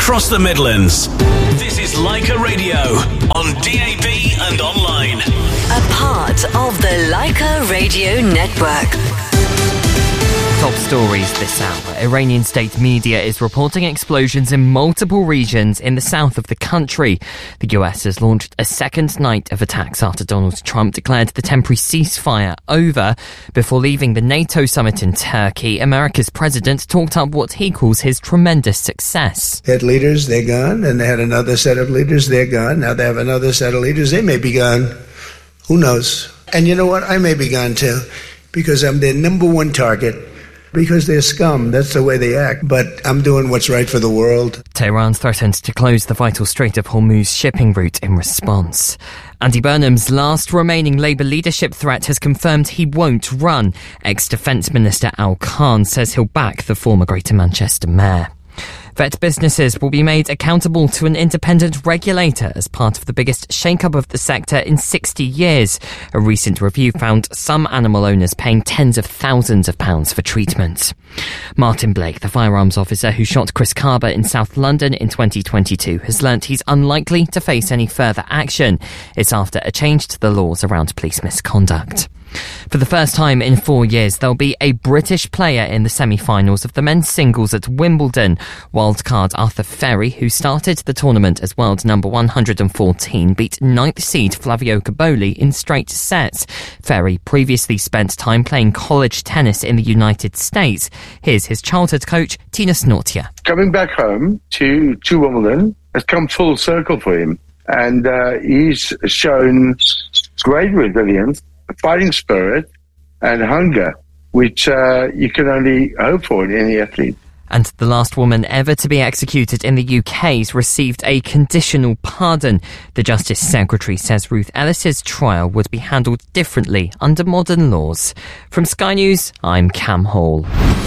across the Midlands. This is Leica Radio on DAB and online. A part of the Leica Radio Network. Top stories this hour. Iranian state media is reporting explosions in multiple regions in the south of the country. The US has launched a second night of attacks after Donald Trump declared the temporary ceasefire over. Before leaving the NATO summit in Turkey, America's president talked up what he calls his tremendous success. They had leaders, they're gone, and they had another set of leaders, they're gone. Now they have another set of leaders, they may be gone. Who knows? And you know what? I may be gone too, because I'm their number one target. Because they're scum, that's the way they act. But I'm doing what's right for the world. Tehran threatened to close the vital Strait of Hormuz shipping route in response. Andy Burnham's last remaining Labour leadership threat has confirmed he won't run. Ex-Defence Minister Al Khan says he'll back the former Greater Manchester mayor. Vet businesses will be made accountable to an independent regulator as part of the biggest shake-up of the sector in 60 years. A recent review found some animal owners paying tens of thousands of pounds for treatment. Martin Blake, the firearms officer who shot Chris Carber in South London in 2022, has learnt he's unlikely to face any further action. It's after a change to the laws around police misconduct. For the first time in 4 years, there'll be a British player in the semi-finals of the men's singles at Wimbledon. Wildcard Arthur Ferry, who started the tournament as world number 114, beat 9th seed Flavio Caboli in straight sets. Ferry previously spent time playing college tennis in the United States. Here's his childhood coach, Tina Snortia. Coming back home to Wimbledon has come full circle for him. And he's shown great resilience, fighting spirit and hunger, which you can only hope for in any athlete. And the last woman ever to be executed in the UK's received a conditional pardon. The Justice Secretary says Ruth Ellis's trial would be handled differently under modern laws. From Sky News, I'm Cam Hall.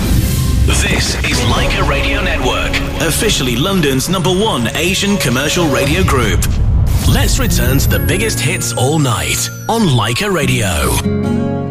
This is Leica Radio Network, officially London's #1 Asian commercial radio group. Let's return to the biggest hits all night on Leica Radio.